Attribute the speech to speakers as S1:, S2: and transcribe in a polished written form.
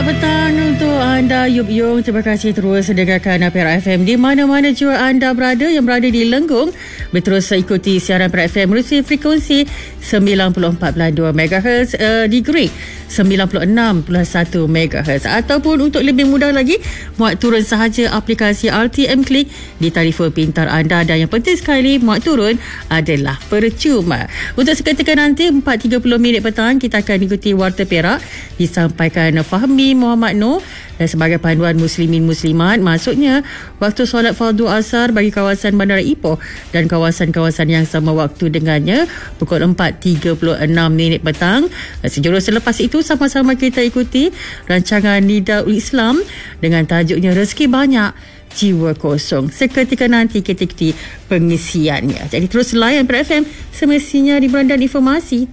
S1: petang untuk anda Yub Yung. Terima kasih terus dengarkan Perak FM di mana-mana jua anda berada, yang berada di Lenggong. Berterus ikuti siaran Perak FM melalui frekuensi 94.2 MHz, di Greek 96.1 MHz, ataupun untuk lebih mudah lagi muat turun sahaja aplikasi RTM Click di telefon pintar anda. Dan yang penting sekali, muat turun adalah percuma. Untuk seketika nanti 4.30 minit petang kita akan ikuti Warta Perak disampaikan Fahmi Muhammad Noor, dan sebagai panduan muslimin muslimat, maksudnya waktu solat fardu asar bagi kawasan Bandara Ipoh dan kawasan-kawasan yang sama waktu dengannya pukul 4.36 minit petang. Sejurus selepas itu sama-sama kita ikuti rancangan Nidaul Islam dengan tajuknya Rezeki Banyak Jiwa Kosong. Seketika nanti kita ikuti pengisiannya. Jadi terus layan Perak FM, semestinya di berandan informasi.